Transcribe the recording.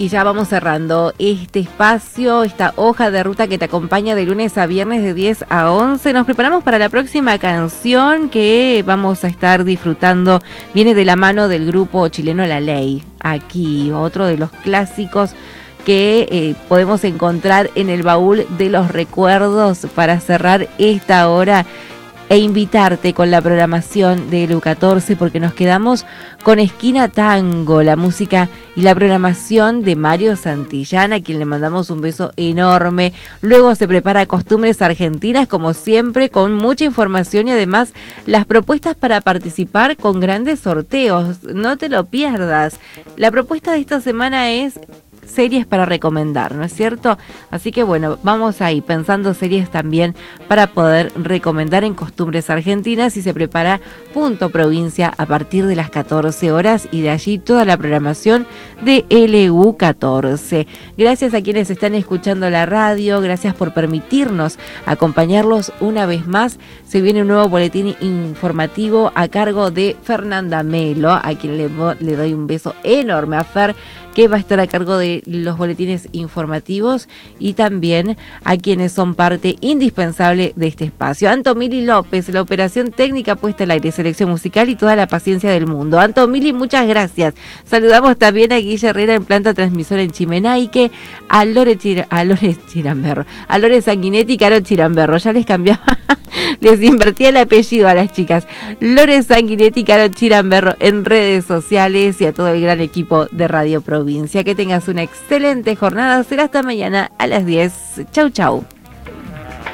Y ya vamos cerrando este espacio, esta hoja de ruta que te acompaña de lunes a viernes de 10 a 11. Nos preparamos para la próxima canción que vamos a estar disfrutando. Viene de la mano del grupo chileno La Ley. Aquí, otro de los clásicos que podemos encontrar en el baúl de los recuerdos para cerrar esta hora e invitarte con la programación de LU14, porque nos quedamos con Esquina Tango, la música y la programación de Mario Santillán, a quien le mandamos un beso enorme. Luego se prepara Costumbres Argentinas, como siempre, con mucha información y además las propuestas para participar con grandes sorteos. No te lo pierdas. La propuesta de esta semana es series para recomendar, ¿no es cierto? Así que bueno, vamos ahí pensando series también para poder recomendar en Costumbres Argentinas, y se prepara Punto Provincia a partir de las 14 horas y de allí toda la programación de LU14. Gracias a quienes están escuchando la radio, gracias por permitirnos acompañarlos una vez más. Se viene un nuevo boletín informativo a cargo de Fernanda Melo, a quien le doy un beso enorme a Fer, que va a estar a cargo de los boletines informativos, y también a quienes son parte indispensable de este espacio. Anto Mili López, la operación técnica puesta al aire, selección musical y toda la paciencia del mundo. Anto Mili, muchas gracias. Saludamos también a Guille Herrera en planta transmisora en Chimenaique, a Lore Sanguinetti y Caro Chiramberro. Ya les cambiaba, les invertía el apellido a las chicas. Lore Sanguinetti y Caro Chiramberro en redes sociales, y a todo el gran equipo de Radio Provincia. Que tengas una excelente jornada. Será hasta mañana a las 10. Chau, chau.